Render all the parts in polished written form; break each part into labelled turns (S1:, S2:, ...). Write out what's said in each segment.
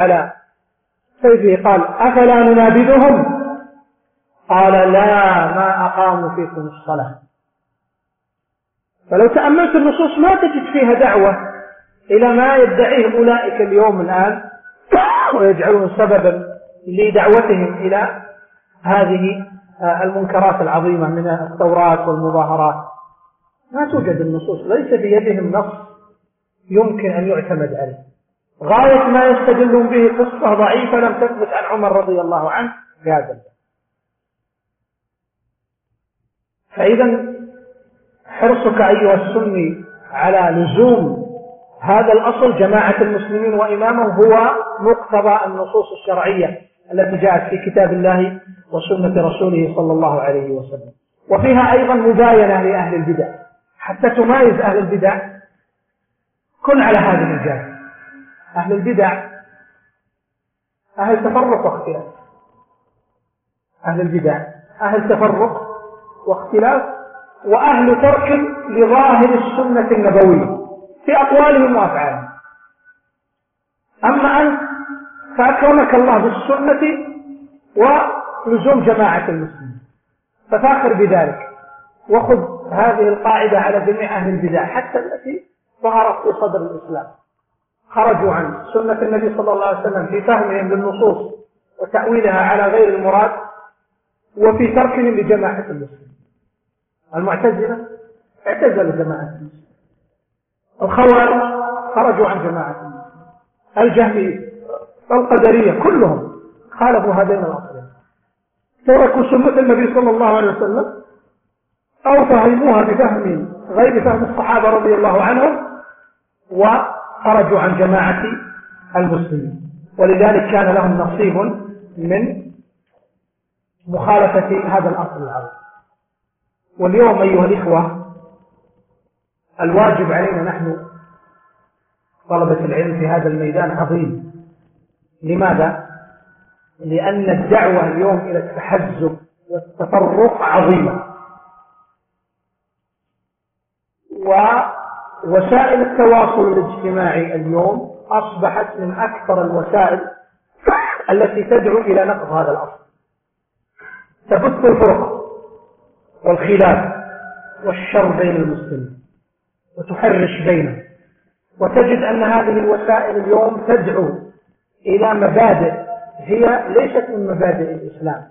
S1: على سيفه قال أفلا ننابذهم؟ قال لا، ما أقاموا فيكم الصلاة. فلو تأملت النصوص ما تجد فيها دعوة إلى ما يدعيه أولئك اليوم الآن ويجعلون سببا لدعوتهم إلى هذه المنكرات العظيمة من الثورات والمظاهرات. ما توجد النصوص، ليس بيدهم نص يمكن أن يعتمد عليه. غاية ما يستدلون به قصة ضعيفة لم تثبت عن عمر رضي الله عنه بهذا. فإذا حرصك أيها السني على لزوم هذا الأصل جماعة المسلمين وإمامهم هو مقتضى النصوص الشرعية التي جاءت في كتاب الله وسنة رسوله صلى الله عليه وسلم. وفيها أيضا مباينة لأهل البدع حتى تمايز أهل البدع. كن على هذه الجانب. أهل البدع أهل تفرق واختلاف، أهل البدع أهل تفرق واختلاف وأهل ترك لظاهر السنة النبوية في أقوالهم وأفعالهم. أما أنت فأكرمك الله بالسنة ولزوم جماعة المسلمين، ففاخر بذلك وخذ هذه القاعدة على جميع أهل البدع حتى التي ظهرت في صدر الإسلام، خرجوا عن سنة النبي صلى الله عليه وسلم في فهمهم للنصوص وتأويلها على غير المراد وفي تركهم لجماعة المسلمين. المعتزلة اعتزلوا جماعة المسلمين، الخوارج خرجوا عن جماعة المسلمين، الجهمية والقدرية كلهم خالفوا هذين الأصلين، تركوا سنة النبي صلى الله عليه وسلم أو فهموها بفهم غير فهم الصحابة رضي الله عنهم وخرجوا عن جماعة المسلمين. ولذلك كان لهم نصيب من مخالفة هذا الأصل العظيم. واليوم أيها الإخوة الواجب علينا نحن طلبة العلم في هذا الميدان عظيم. لماذا؟ لأن الدعوة اليوم إلى التحزب والتفرق عظيمة، ووسائل التواصل الاجتماعي اليوم أصبحت من أكثر الوسائل التي تدعو إلى نقض هذا الأصل، تبث الفرق والخلاف والشر بين المسلمين وتحرش بينهم. وتجد أن هذه الوسائل اليوم تدعو إلى مبادئ هي ليست من مبادئ الإسلام.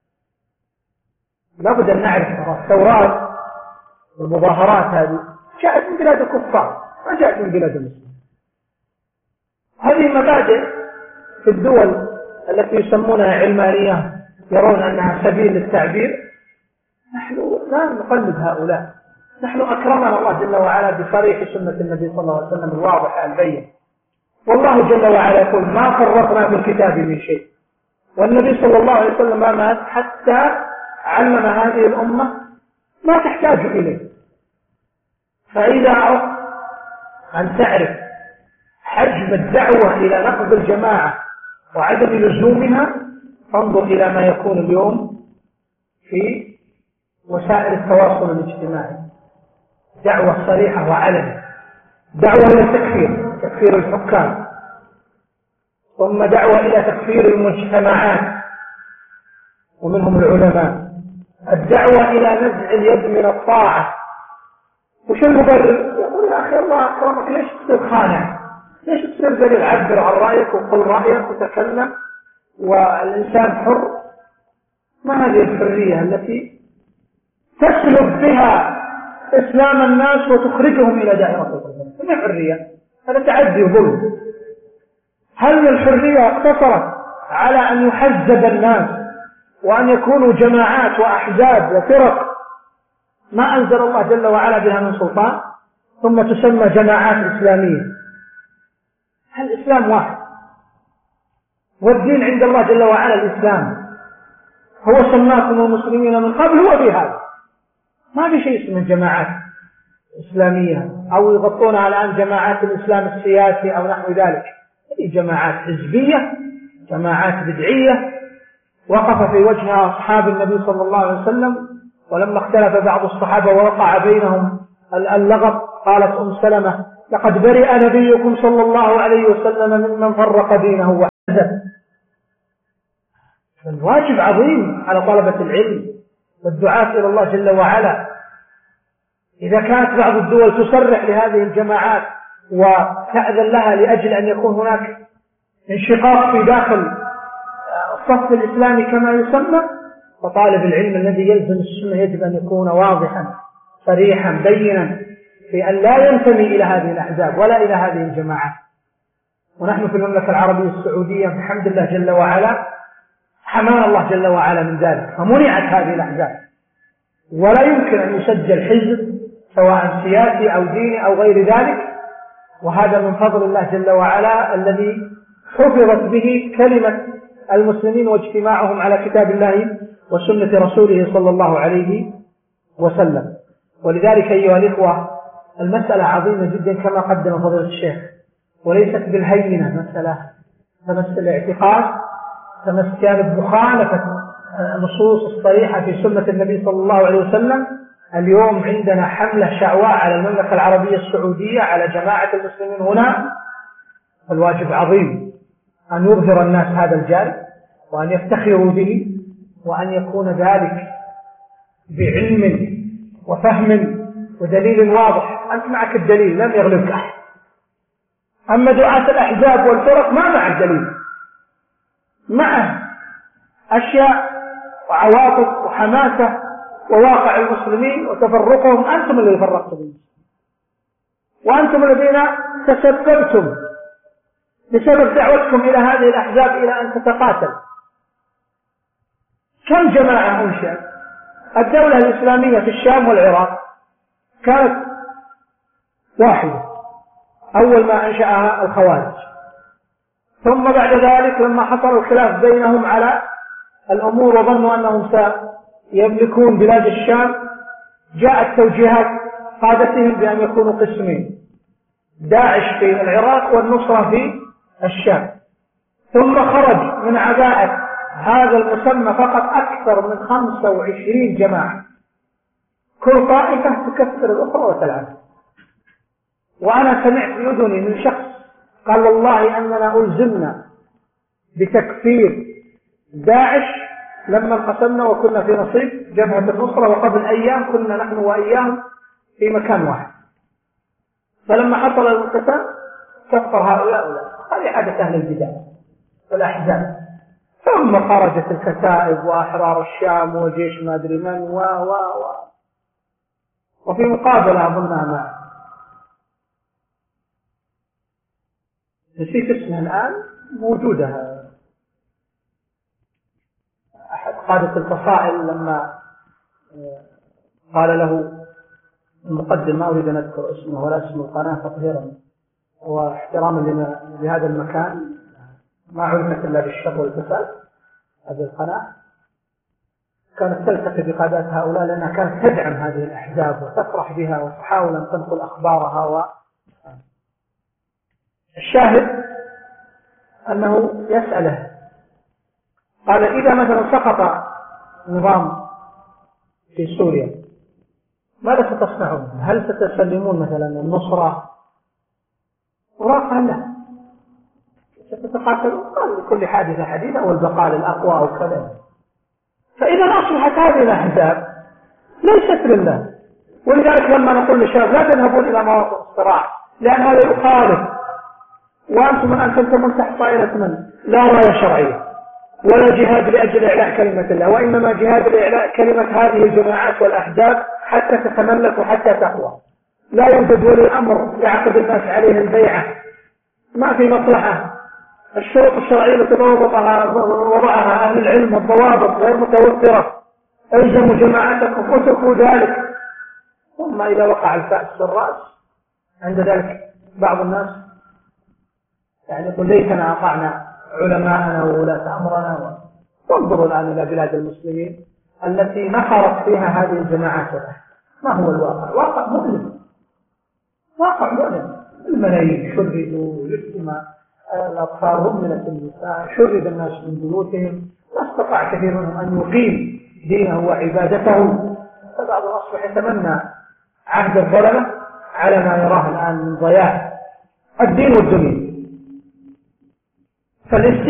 S1: لابد أن نعرف الثورات والمظاهرات هذه جاءت من بلاد الكفار ما جاءت من بلاد المسلمين. هذه مبادئ في الدول التي يسمونها علمانية يرون أنها سبيل للتعبير. نحن لا نقلد هؤلاء، نحن أكرمنا الله جل وعلا بصريح سنة النبي صلى الله عليه وسلم الواضحة البين. والله جل وعلا يقول ما فرطنا في الكتاب من شيء، والنبي صلى الله عليه وسلم ما مات حتى علم هذه الأمة ما تحتاج إليه. فإذا أردت أن تعرف حجم الدعوة إلى نقض الجماعة وعدم لزومها فانظر إلى ما يكون اليوم في وسائل التواصل الاجتماعي. دعوة صريحة وعلنية، دعوة إلى تكفير الحكام، ثم دعوة إلى تكفير المجتمعات ومنهم العلماء، الدعوة إلى نزع اليد من الطاعة. وش المبرر؟ يقول يا أخي الله أكرمك ليش تصير خانع؟ ليش تصير دليل؟ عبر عن رأيك وقل رأيك وتكلم والإنسان حر. ما هذه الحرية التي تسلب بها إسلام الناس وتخرجهم إلى دائرة الكفر؟ ما حرية؟ هذا تعدي وظلم. هل الحرية اقتصرت على أن يحزب الناس وأن يكونوا جماعات وأحزاب وفرق ما أنزل الله جل وعلا بها من سلطان ثم تسمى جماعات إسلامية؟ هل الإسلام واحد والدين عند الله جل وعلا الإسلام؟ هو سماكم المسلمين من قبل هو في هذا، ما في شيء اسمه جماعات إسلامية أو يغطونها الآن جماعات الإسلام السياسي أو نحو ذلك. هذه جماعات حزبية، جماعات بدعية وقف في وجهها أصحاب النبي صلى الله عليه وسلم، ولما اختلف بعض الصحابة ووقع بينهم اللغط قالت سلمة لقد برئ نبيكم صلى الله عليه وسلم ممن فرق دينه فالواجب عظيم على طلبة العلم والدعاة إلى الله جل وعلا. إذا كانت بعض الدول تصرح لهذه الجماعات وتأذن لها لأجل أن يكون هناك انشقاق في داخل الصف الإسلامي كما يسمى، فطالب العلم الذي يلزم السنة يجب أن يكون واضحا صريحا بينا في أن لا ينتمي إلى هذه الأحزاب ولا إلى هذه الجماعات. ونحن في المملكة العربية السعودية بحمد الله جل وعلا حمانا الله جل وعلا من ذلك، فمنعت هذه الأحزاب، ولا يمكن أن يسجل حزب سواء سياسي أو ديني أو غير ذلك، وهذا من فضل الله جل وعلا الذي حفظت به كلمة المسلمين واجتماعهم على كتاب الله وسنة رسوله صلى الله عليه وسلم. ولذلك أيها الإخوة المسألة عظيمة جدا كما قدم فضيلة الشيخ، وليست بالهينة، مسألة تمس الاعتقاد، تمس جانب مخالفة النصوص الصريحة في سنة النبي صلى الله عليه وسلم. اليوم عندنا حملة شعواء على المملكة العربية السعودية، على جماعة المسلمين هنا. الواجب عظيم أن يظهر الناس هذا الجانب وأن يفتخروا به، وأن يكون ذلك بعلم وفهم ودليل واضح. أنت معك الدليل لم يغلبك أحد، أما دعاة الأحزاب والفرق ما مع الدليل، معه أشياء وعواطف وحماسة وواقع المسلمين وتفرقهم. أنتم الذين فرقتم المسلمين، وأنتم الذين تسببتم بسبب دعوتكم إلى هذه الأحزاب إلى أن تتقاتل. كم جماعة أنشأت؟ الدولة الإسلامية في الشام والعراق كانت واحدة أول ما أنشأها الخوارج، ثم بعد ذلك لما حصل الخلاف بينهم على الأمور وظنوا أنهم سيملكون بلاد الشام، جاءت توجيهات قادتهم بأن يكونوا قسمين: داعش في العراق والنصرة في الشام. ثم خرج من عباءة هذا المسمى فقط أكثر من 25 جماعة، كل طائفة تكفر الأخرى وتلعب. وأنا سمعت بأذني من شخص قال والله أننا ألزمنا بتكفير داعش لما انقسمنا وكنا في نصيب جبهة النصرة، وقبل أيام كنا نحن وإياهم في مكان واحد، فلما حصل الانقسام كفر هؤلاء. هذه عادة أهل البدع والأحزاب. ثم خرجت الكتائب وأحرار الشام وجيش ما أدري من وفي مقابلة أظنها مع نسيت اسمها الآن، موجودة، أحد قادة الفصائل لما قال له المقدم، ما أريد أن أذكر اسمه ولا اسم القناة تطهيرا واحتراما لهذا المكان، ما عرفت إلا بالشر والفساد، هذه القناة كانت تلتقي بقادات هؤلاء لأنها كانت تدعم هذه الأحزاب وتفرح بها وتحاول أن تنقل أخبارها. الشاهد أنه يسأله قال إذا مثلا سقط نظام في سوريا ماذا ستصنعون؟ هل ستسلمون مثلا النصرة؟ وراقا لا، ستتقاتلون. قال لكل حادثة حديثة والبقاء للأقوى أو كذا. فإذا أصبحت هذه الأحزاب ليست لله. ولذلك لما نقول للشباب لا تذهبون إلى مواقع الصراع لأن هذا يخالف، وأنتم الآن تنتمون تحت طائلة من لا راية شرعية ولا جهاد لأجل إعلاء كلمة الله، وإنما جهاد لإعلاء كلمة هذه الجماعات والأحزاب حتى تتملك وحتى تقوى. لا يوجد ولي الأمر يعقد الناس عليه البيعة، ما في مصلحة. الشروط الشرعية التي وضعها أهل العلم والضوابط غير متوفرة. الزموا جماعتكم واتركوا ذلك. ثم إذا وقع الفأس في الرأس عند ذلك بعض الناس يعني يقول ليتنا أطعنا علماءنا وولاة أمرنا. وانظروا الآن إلى بلاد المسلمين التي نخرت فيها هذه الجماعات. ما هو الواقع؟ واقع مؤلم، واقع مؤلم. الملايين شردوا، يتم الأطفال رملت النساء، شرد الناس من بيوتهم، لا استطاع كثير منهم أن يقيم دينه وعبادته. فبعض أصبح يتمنى عهد الظلمة على ما يراه الآن من ضياع الدين والدنيا.